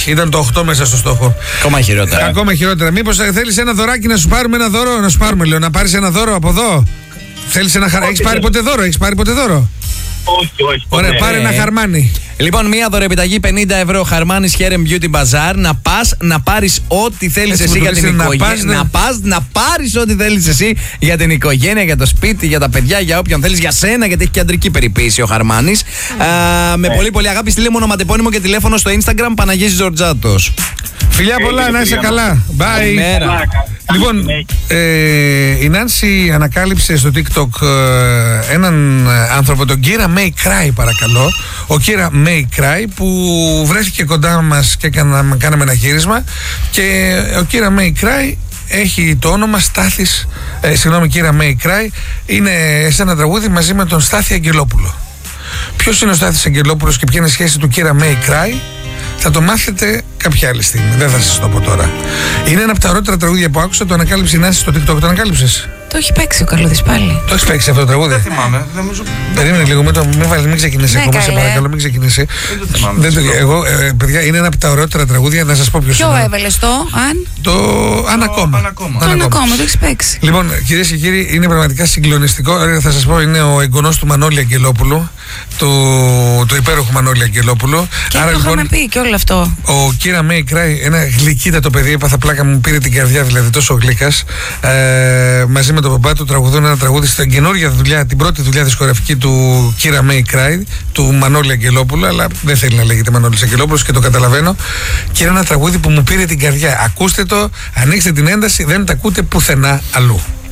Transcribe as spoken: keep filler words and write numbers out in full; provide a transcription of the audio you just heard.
Όχι, ήταν το οκτώ μέσα στο στόχο. Ακόμα χειρότερα. Ακόμα χειρότερα. Μήπως θέλεις ένα δωράκι να σου πάρουμε ένα δώρο, να σου πάρουμε, λέω, να πάρεις ένα δώρο από εδώ. Θέλεις ένα χαρμάνι. Έχεις πάρει ποτέ δώρο, έχεις πάρει ποτέ δώρο? Όχι, όχι. Ωραία, ναι. πάρε ένα χαρμάνι. Λοιπόν, μία δωρεοπιταγή πενήντα ευρώ Χαρμάνης Hair and Beauty Bazaar. Να πας να πάρεις ό,τι θέλεις εσύ για την οικογένεια. Να πας να πάρεις ό,τι θέλεις εσύ για την οικογένεια, για το σπίτι, για τα παιδιά, για όποιον θέλεις, για σένα, γιατί έχει κεντρική περιποίηση ο Χαρμάνης. Α, με πολύ πολύ αγάπη, στείλε μου ονοματεπώνυμο και τηλέφωνο στο Instagram Παναγιώτης Ζορτζάτος. Φιλιά πολλά, να είσαι καλά. Bye. Λοιπόν, ε, η Νάνση ανακάλυψε στο TikTok ε, έναν άνθρωπο, τον Κύρα May Cry, παρακαλώ. Ο Κύρα May Cry, που βρέθηκε κοντά μας και έκανα, κάναμε ένα γύρισμα. Και ο Κύρα May Cry έχει το όνομα Στάθης, ε, συγγνώμη, Κύρα May Cry, είναι σε ένα τραγούδι μαζί με τον Στάθη Αγγελόπουλο. Ποιος είναι ο Στάθης Αγγελόπουλος και ποια είναι η σχέση του Κύρα May Cry, θα το μάθετε κάποια άλλη στιγμή. Δεν θα σας το πω τώρα. Είναι ένα από τα ωραίτερα τραγούδια που άκουσα. Το ανακάλυψε η Νάση στο TikTok. Το ανακάλυψες? Το έχει παίξει ο Καλούδης πάλι. Το έχει παίξει αυτό το τραγούδι? Δεν θυμάμαι. Περίμενε λίγο, μην, το, μην, βάλει, μην ξεκινήσει ναι, ακόμα. Σε παρακαλώ, μην ξεκινήσει. Δεν το θυμάμαι. Δεν το, εγώ, ε, παιδιά, είναι ένα από τα ωραίτερα τραγούδια. Να σας πω ποιος είναι. Ποιο έβαλες το, αν? Το Αν Ακόμα. Το Αν Ακόμα, το έχει παίξει. Λοιπόν, κυρίες και κύριοι, είναι πραγματικά συγκλονιστικό. Θα σας πω, είναι ο εγγονός του Μανώλη Αγγελόπουλου, του, του υπέροχου Μανώλη Αγγελόπουλου. Και Άρα, το λοιπόν, είχαμε πει και όλο αυτό. ο Κύρα May Cry, ένα γλυκύτατο παιδί, έπαθα πλάκα, μου πήρε την καρδιά, δηλαδή τόσο γλύκας. Ε, μαζί με τον παπά του τραγουδούν ένα τραγούδι στην καινούργια δουλειά, την πρώτη δουλειά δισκογραφική του Κύρα May Cry, του Μανώλη Αγγελόπουλου, αλλά δεν θέλει να λέγεται Μανώλης Αγγελόπουλος και το καταλαβαίνω. Και είναι ένα τραγούδι που μου πήρε την καρδιά. Ακούστε το, ανοίξτε την ένταση, δεν τα ακούτε πουθενά αλλού.